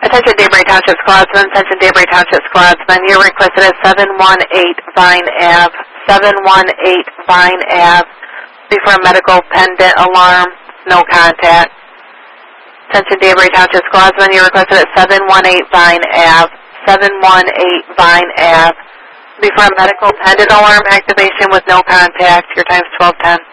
Attention Daybreak Township Squadsman, attention Daybreak Township Squadsman. You're requested at 718 Vine Ave, 718 Vine Ave. Before a medical pendant alarm, no contact. Attention Daybreak Township Squadsman, you're requested at 718 Vine Ave, 718 Vine Ave. Before a medical pendant alarm activation with no contact, your time's 12:10.